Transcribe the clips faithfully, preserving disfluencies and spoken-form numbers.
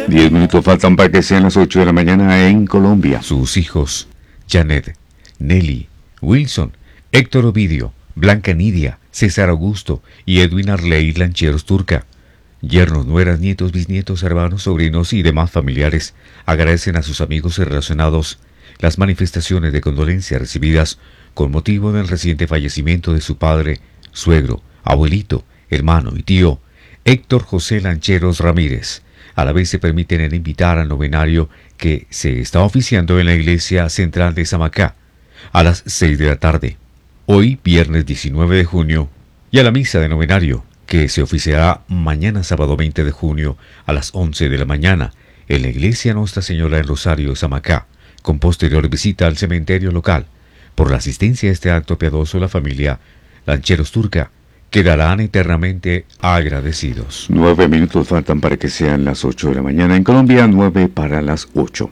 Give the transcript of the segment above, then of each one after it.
Diez minutos faltan para que sean las ocho de la mañana en Colombia. Sus hijos, Janet, Nelly, Wilson, Héctor Ovidio, Blanca Nidia, César Augusto y Edwin Arley Lancheros Turca. Yernos, nueras, nietos, bisnietos, hermanos, sobrinos y demás familiares agradecen a sus amigos y relacionados las manifestaciones de condolencia recibidas con motivo del reciente fallecimiento de su padre, suegro, abuelito, hermano y tío, Héctor José Lancheros Ramírez. A la vez se permiten invitar al novenario que se está oficiando en la Iglesia Central de Samacá a las seis de la tarde, hoy viernes diecinueve de junio, y a la misa de novenario que se oficiará mañana sábado veinte de junio a las once de la mañana en la Iglesia Nuestra Señora del Rosario de Samacá, con posterior visita al cementerio local. Por la asistencia a este acto piadoso, la familia Lancheros Turca quedarán eternamente agradecidos. Nueve minutos faltan para que sean las ocho de la mañana en Colombia, nueve para las ocho.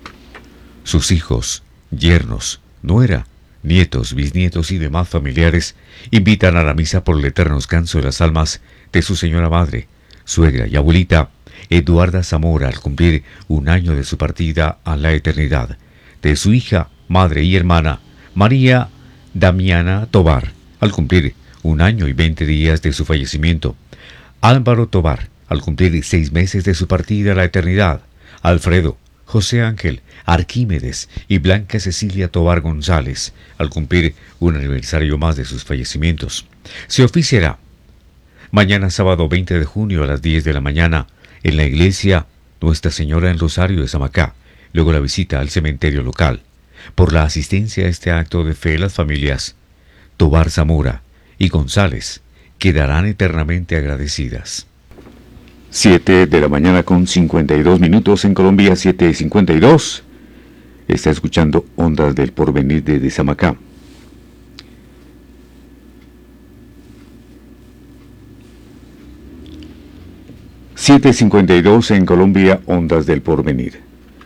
Sus hijos, yernos, nuera, nietos, bisnietos y demás familiares invitan a la misa por el eterno descanso de las almas de su señora madre, suegra y abuelita, Eduarda Zamora, al cumplir un año de su partida a la eternidad, de su hija, madre y hermana, María Damiana Tobar, al cumplir un año y veinte días de su fallecimiento, Álvaro Tobar, al cumplir seis meses de su partida a la eternidad, Alfredo, José Ángel, Arquímedes y Blanca Cecilia Tobar González, al cumplir un aniversario más de sus fallecimientos. Se oficiará mañana sábado veinte de junio a las diez de la mañana en la Iglesia Nuestra Señora del Rosario de Samacá, luego la visita al cementerio local. Por la asistencia a este acto de fe, las familias Tobar Zamora y González quedarán eternamente agradecidas. Siete de la mañana con cincuenta y dos minutos en Colombia, siete y cincuenta y dos. Está escuchando Ondas del Porvenir desde Samacá. siete cincuenta y dos en Colombia, Ondas del Porvenir.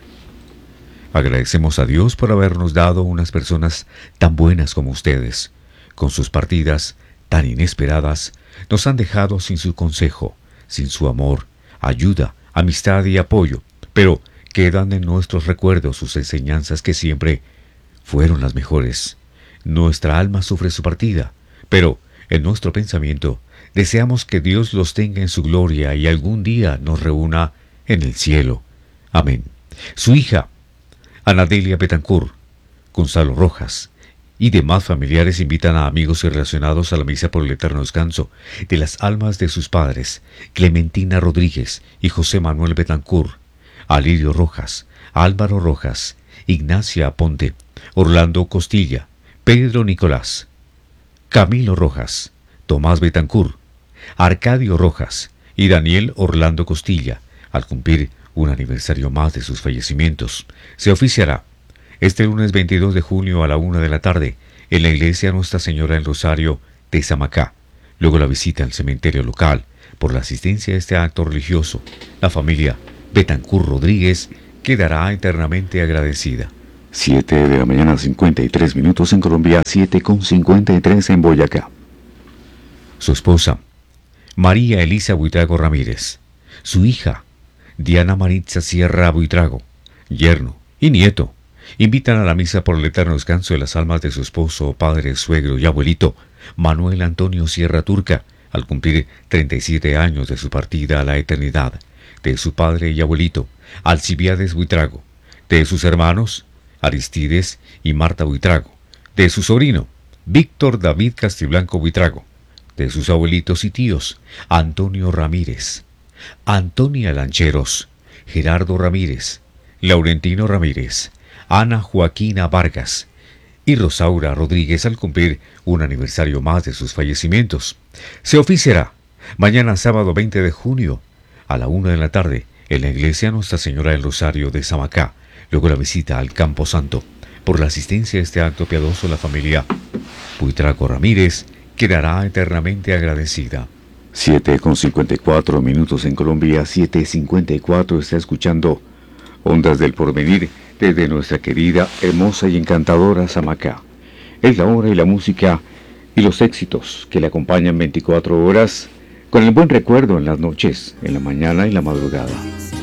Agradecemos a Dios por habernos dado unas personas tan buenas como ustedes. Con sus partidas tan inesperadas, nos han dejado sin su consejo, sin su amor, ayuda, amistad y apoyo, pero quedan en nuestros recuerdos sus enseñanzas que siempre fueron las mejores. Nuestra alma sufre su partida, pero en nuestro pensamiento deseamos que Dios los tenga en su gloria y algún día nos reúna en el cielo. Amén. Su hija, Anadelia Betancourt, Gonzalo Rojas y demás familiares invitan a amigos y relacionados a la misa por el eterno descanso de las almas de sus padres, Clementina Rodríguez y José Manuel Betancourt, Alirio Rojas, Álvaro Rojas, Ignacia Aponte, Orlando Costilla, Pedro Nicolás, Camilo Rojas, Tomás Betancourt, Arcadio Rojas y Daniel Orlando Costilla, al cumplir un aniversario más de sus fallecimientos. Se oficiará este lunes veintidós de junio a la una de la tarde en la Iglesia Nuestra Señora del Rosario de Samacá. Luego la visita al cementerio local. Por la asistencia a este acto religioso, la familia Betancourt Rodríguez quedará eternamente agradecida. Siete de la mañana, cincuenta y tres minutos en Colombia, siete con cincuenta y tres en Boyacá. Su esposa, María Elisa Buitrago Ramírez. Su hija, Diana Maritza Sierra Buitrago, yerno y nieto, invitan a la misa por el eterno descanso de las almas de su esposo, padre, suegro y abuelito, Manuel Antonio Sierra Turca, al cumplir treinta y siete años de su partida a la eternidad, de su padre y abuelito, Alcibiades Buitrago, de sus hermanos, Aristides y Marta Buitrago, de su sobrino, Víctor David Castiblanco Buitrago, de sus abuelitos y tíos, Antonio Ramírez, Antonia Lancheros, Gerardo Ramírez, Laurentino Ramírez, Ana Joaquina Vargas y Rosaura Rodríguez al cumplir un aniversario más de sus fallecimientos. Se oficiará mañana sábado veinte de junio a la una de la tarde en la Iglesia Nuestra Señora del Rosario de Samacá, luego la visita al Campo Santo. Por la asistencia a este acto piadoso, la familia Buitrago Ramírez quedará eternamente agradecida. siete con cincuenta y cuatro minutos en Colombia, siete cincuenta y cuatro, está escuchando Ondas del Porvenir desde nuestra querida, hermosa y encantadora Samacá. Es la hora y la música y los éxitos que le acompañan veinticuatro horas con el buen recuerdo en las noches, en la mañana y la madrugada.